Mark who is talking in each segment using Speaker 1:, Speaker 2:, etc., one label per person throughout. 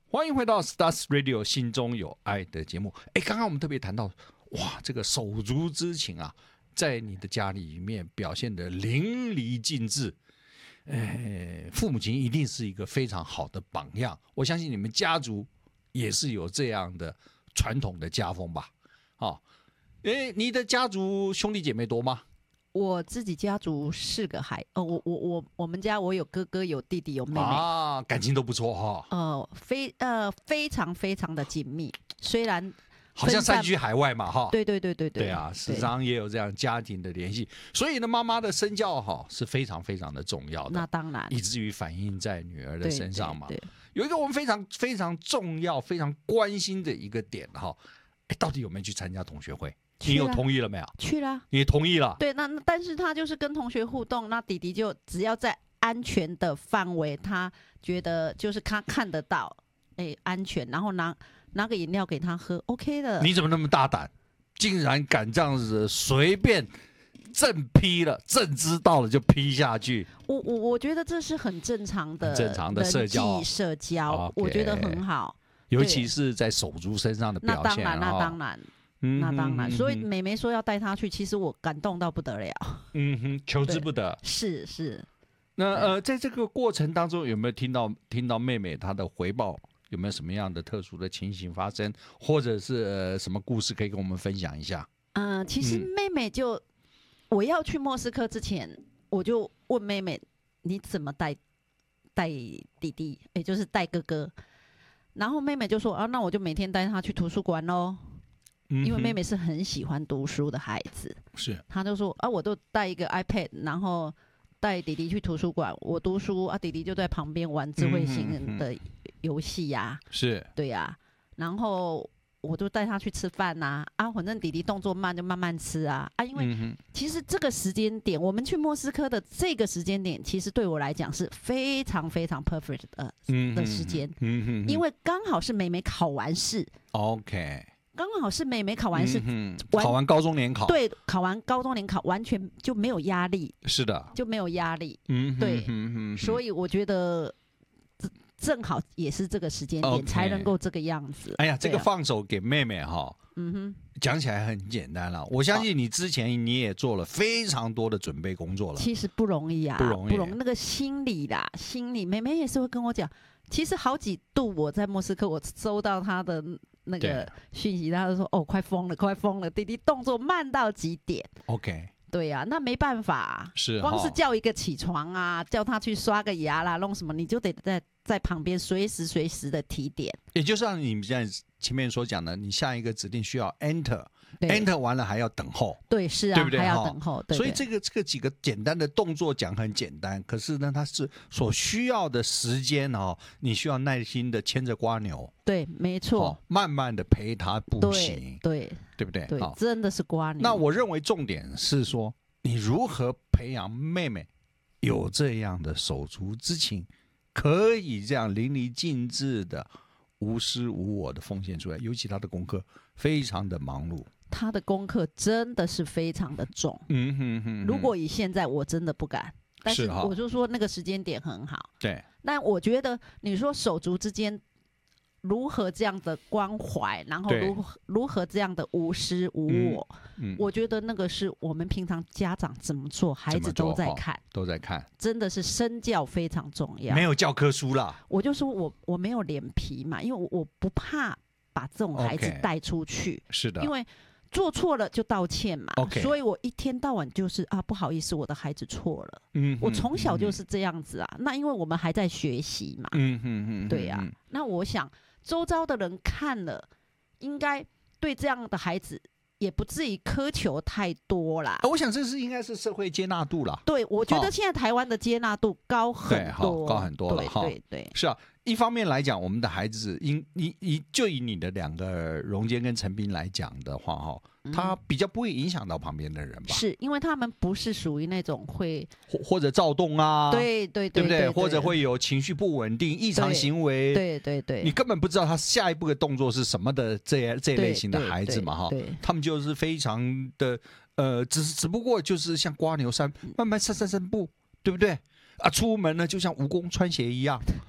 Speaker 1: 欢迎回到 Stars Radio 心中有爱的节目。刚刚我们特别谈到，哇，这个手足之情啊，在你的家里面表现得淋漓尽致。父母亲一定是一个非常好的榜样。我相信你们家族也是有这样的传统的家风吧？你的家族兄弟姐妹多吗？
Speaker 2: 我自己家族4个孩，我们家我有哥哥有弟弟有妹妹
Speaker 1: 啊，感情都不错哈。
Speaker 2: 非常非常的紧密，虽然
Speaker 1: 好像散居海外嘛哈。
Speaker 2: 对
Speaker 1: 啊，时常也有这样家庭的联系，所以呢，妈妈的身教哈是非常非常的重要的。
Speaker 2: 那当然，
Speaker 1: 以至于反映在女儿的身上嘛。
Speaker 2: 对，
Speaker 1: 有一个我们非常非常重要、非常关心的一个点哈，到底有没有去参加同学会？你有同意了没有？
Speaker 2: 去了，
Speaker 1: 你同意了。
Speaker 2: 对，那但是他就是跟同学互动，那弟弟就只要在安全的范围，他觉得就是他看得到，安全，然后拿个饮料给他喝 ，OK 的。
Speaker 1: 你怎么那么大胆，竟然敢这样子随便正批了，正知道了就批下去？
Speaker 2: 我觉得这是很正常的
Speaker 1: 社交，
Speaker 2: 我觉得很好，
Speaker 1: 尤其是在手足身上的表现。
Speaker 2: 那当然，所以妹妹说要带他去，其实我感动到不得了。
Speaker 1: 求之不得。
Speaker 2: 是。
Speaker 1: 那在这个过程当中，有没有听到妹妹她的回报？有没有什么样的特殊的情形发生，或者是什么故事可以跟我们分享一下？
Speaker 2: 其实妹妹我要去莫斯科之前，我就问妹妹，你怎么带弟弟，就是带哥哥？然后妹妹就说那我就每天带他去图书馆咯。因为妹妹是很喜欢读书的孩子，
Speaker 1: 是，
Speaker 2: 她就说我都带一个 iPad， 然后带弟弟去图书馆，我读书弟弟就在旁边玩智慧型的游戏呀，
Speaker 1: 是，
Speaker 2: 对呀，然后我就带他去吃饭反正弟弟动作慢就慢慢吃因为其实这个时间点，我们去莫斯科的这个时间点，其实对我来讲是非常非常 perfect 的时间，因为刚好是妹妹考完试
Speaker 1: ，OK。
Speaker 2: 刚好是妹妹考完试，
Speaker 1: 考完高中联考，
Speaker 2: 对，考完高中联考，完全就没有压力，
Speaker 1: 是的，
Speaker 2: 就没有压力，对，所以我觉得正好也是这个时间点才能够这个样子。
Speaker 1: 这个放手给妹妹哈，讲起来很简单了。我相信你之前你也做了非常多的准备工作了，
Speaker 2: 其实不容易
Speaker 1: 不容易，
Speaker 2: 那个心理妹妹也是会跟我讲，其实好几度我在莫斯科，我收到她的那个讯息，他就说快疯了，弟弟动作慢到极点。
Speaker 1: OK，
Speaker 2: 对呀，那没办法，是光是叫一个起床叫他去刷个牙啦，弄什么，你就得在旁边随时的提点。也
Speaker 1: 就像你们现在前面所讲的，你下一个指令需要 enter 完了还要等候，
Speaker 2: 对，是啊，对不对？还要等候，对。
Speaker 1: 所以这个几个简单的动作讲很简单，可是呢，它是所需要的时间你需要耐心的牵着蝸牛，
Speaker 2: 对，没错，
Speaker 1: 慢慢的陪他步行，
Speaker 2: 对
Speaker 1: 不对？
Speaker 2: 对，真的是蝸牛。
Speaker 1: 那我认为重点是说，你如何培养妹妹有这样的手足之情，可以这样淋漓尽致的无私无我的奉献出来，尤其他的功课非常的忙碌。
Speaker 2: 他的功课真的是非常的重，如果以现在我真的不敢，但是我就说那个时间点很好，
Speaker 1: 对。
Speaker 2: 但我觉得你说手足之间如何这样的关怀，然后如何这样的无私无我，我觉得那个是我们平常家长怎么做，孩子都在看，真的是身教非常重要。
Speaker 1: 没有教科书啦，
Speaker 2: 我就说我没有脸皮嘛，因为我不怕把这种孩子带出去，
Speaker 1: 是的，
Speaker 2: 因为做错了就道歉嘛，所以我一天到晚就是不好意思，我的孩子错了。我从小就是这样子那因为我们还在学习嘛，对呀。那我想周遭的人看了，应该对这样的孩子也不至于苛求太多啦。
Speaker 1: 我想这应该是社会接纳度啦。
Speaker 2: 对，我觉得现在台湾的接纳度高很多，
Speaker 1: 高很多了。
Speaker 2: 对，
Speaker 1: 是啊。一方面来讲，我们的孩子以你的2个荣坚跟陈斌来讲的话他比较不会影响到旁边的人吧？
Speaker 2: 是因为他们不是属于那种会
Speaker 1: 或者躁动
Speaker 2: 对不对？
Speaker 1: 或者会有情绪不稳定、异常行为，
Speaker 2: 对，
Speaker 1: 你根本不知道他下一步的动作是什么的这类型的孩子嘛他们就是非常的只不过就是像蝸牛慢慢散步，对不对？出门呢就像蜈蚣穿鞋一样。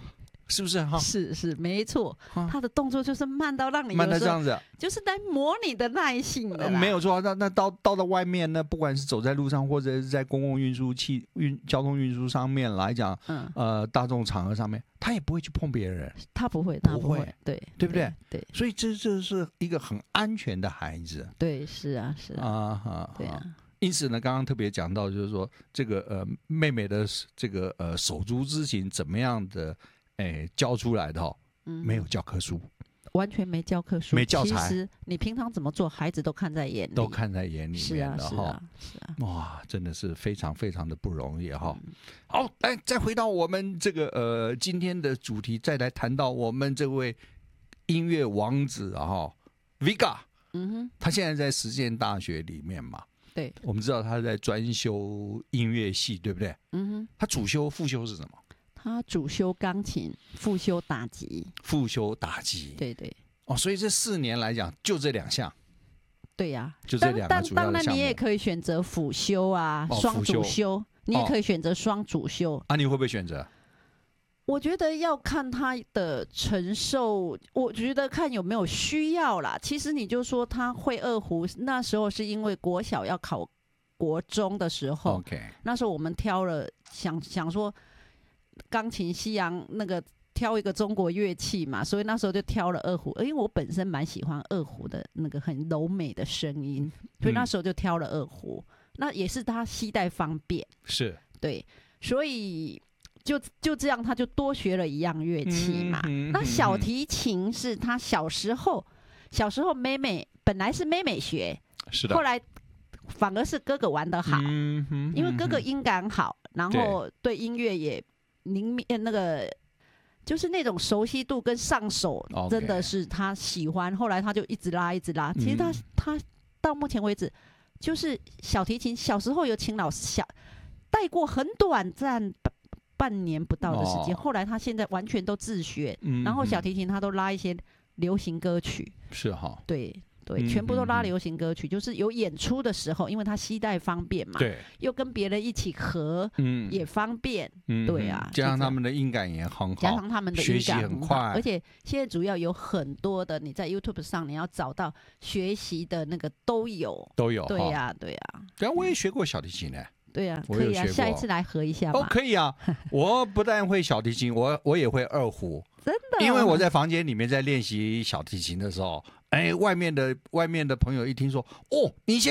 Speaker 1: 是不是哈？
Speaker 2: 是没错，他的动作就是慢到让你
Speaker 1: 慢到这样子，
Speaker 2: 就是在磨你的耐性的
Speaker 1: 没有错。那到外面呢，不管是走在路上，或者是在公共交通运输上面来讲，大众场合上面，他也不会去碰别人，
Speaker 2: 他不会，对
Speaker 1: 不对？
Speaker 2: 对，
Speaker 1: 所以这是一个很安全的孩子。
Speaker 2: 对，是啊，对啊。
Speaker 1: 因此呢，刚刚特别讲到，就是说这个妹妹的这个手足之情怎么样的教出来的没有教科书，
Speaker 2: 完全没教科书，
Speaker 1: 没教材。
Speaker 2: 其实你平常怎么做，孩子都看在眼里，
Speaker 1: 是啊。哇，真的是非常非常的不容易哈。好，来再回到我们这个今天的主题，再来谈到我们这位音乐王子Vega，他现在在实践大学里面嘛。
Speaker 2: 对，
Speaker 1: 我们知道他在专修音乐系，对不对？他主修副修是什么？
Speaker 2: 他主修钢琴，副修打击。
Speaker 1: 对。所以这4年来讲，就这2项。
Speaker 2: 对呀，
Speaker 1: 就这2个主要的项目。
Speaker 2: 当然你也可以选择辅修啊，双主修，你也可以选择双主修。
Speaker 1: 你会不会选择？
Speaker 2: 我觉得要看他的承受，我觉得看有没有需要啦。其实你就说他会二胡，那时候是因为国小要考国中的时候，那时候我们挑了想说钢琴、西洋那个挑一个中国乐器嘛，所以那时候就挑了二胡。因为我本身蛮喜欢二胡的那个很柔美的声音，所以那时候就挑了二胡。那也是他携带方便，
Speaker 1: 是对，
Speaker 2: 所以。就这样，他就多学了1样乐器嘛。那小提琴是他小时候妹妹本来是妹妹学，
Speaker 1: 是的，
Speaker 2: 后来反而是哥哥玩得好，因为哥哥音感好，然后对音乐也那个就是那种熟悉度跟上手，真的是他喜欢。后来他就一直拉。其实他到目前为止，就是小提琴小时候有请老师带过，很短暂。半年不到的时间，后来他现在完全都自学，然后小提琴他都拉一些流行歌曲，
Speaker 1: 是哈，
Speaker 2: 对，全部都拉流行歌曲，就是有演出的时候，因为他携带方便嘛，
Speaker 1: 对，
Speaker 2: 又跟别人一起合，也方便，对啊，
Speaker 1: 加上他们的音感也很好，
Speaker 2: 加上他们的音感
Speaker 1: 很快，
Speaker 2: 而且现在主要有很多的，你在 YouTube 上你要找到学习的那个都有，对呀，
Speaker 1: 但我也学过小提琴呢。
Speaker 2: 对啊，可以啊，下一次来合一下嘛。
Speaker 1: 可以啊，我不但会小提琴，我也会二胡，
Speaker 2: 真的。
Speaker 1: 因为我在房间里面在练习小提琴的时候，外面的朋友一听说，你